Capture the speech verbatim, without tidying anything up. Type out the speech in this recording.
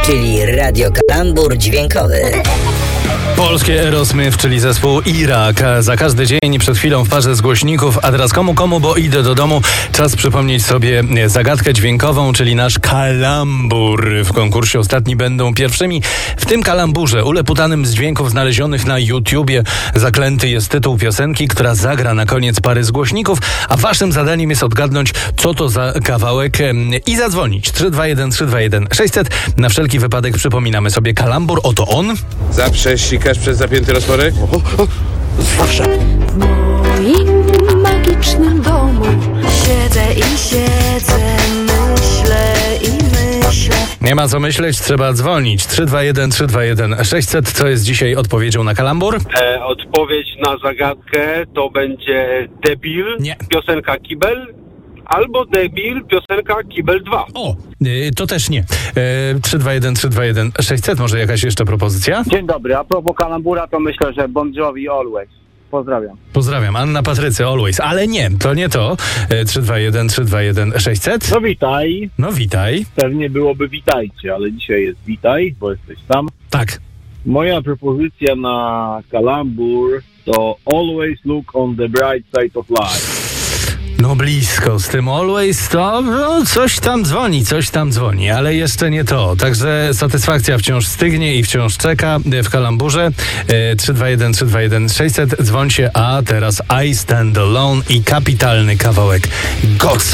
czyli Radio Kalambur dźwiękowy. Polskie Aerosmith, czyli zespół Irak. Za każdy dzień przed chwilą w parze z głośników. A teraz komu, komu, bo idę do domu. Czas przypomnieć sobie zagadkę dźwiękową, czyli nasz kalambur. W konkursie ostatni będą pierwszymi. W tym kalamburze, uleputanym z dźwięków znalezionych na YouTubie, zaklęty jest tytuł piosenki, która zagra na koniec pary z głośników. A waszym zadaniem jest odgadnąć, co to za kawałek i zadzwonić. trzy dwa jeden trzy dwa jeden sześćset. Na wszelki wypadek przypominamy sobie kalambur. Oto on. Zawsze sikasz przez zapięty rozporek? Zawsze. W moim magicznym domu siedzę i siedzę, myślę i myślę. Nie ma co myśleć, trzeba dzwonić. trzy dwa jeden trzy dwa jeden sześćset. Co jest dzisiaj odpowiedzią na kalambur? E, odpowiedź na zagadkę to będzie Debil, Nie. piosenka Kibel, albo Debil, piosenka Kibel dwa. O, yy, to też nie. Yy, trzy dwa jeden trzy dwa jeden sześćset. Może jakaś jeszcze propozycja? Dzień dobry, a propos kalambura to myślę, że Bon Jovi Always. Pozdrawiam. Pozdrawiam. Anna Patrycja, Always. Ale nie, to nie to. Yy, trzy dwa jeden trzy dwa jeden sześćset. No witaj. No witaj. Pewnie byłoby witajcie, ale dzisiaj jest witaj, bo jesteś tam. Tak. Moja propozycja na kalambur to Always look on the bright side of life. No blisko, z tym Always to no, coś tam dzwoni, coś tam dzwoni, ale jeszcze nie to. Także satysfakcja wciąż stygnie i wciąż czeka w kalamburze. E, trzy dwa jeden trzy dwa jeden sześćset, dzwońcie, a teraz I Stand Alone i kapitalny kawałek Godsmack.